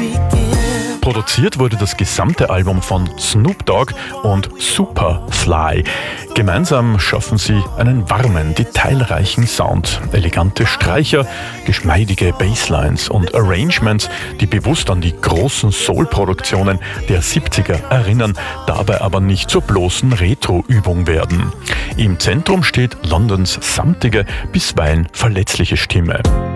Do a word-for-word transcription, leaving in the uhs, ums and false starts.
Produziert wurde das gesamte Album von Snoop Dogg und Superfly. Gemeinsam schaffen sie einen warmen, detailreichen Sound, elegante Streicher, geschmeidige Basslines und Arrangements, die bewusst an die großen Soul-Produktionen der siebziger erinnern, dabei aber nicht zur bloßen Retro-Übung werden. Im Zentrum steht Londons samtige, bisweilen verletzliche Stimme.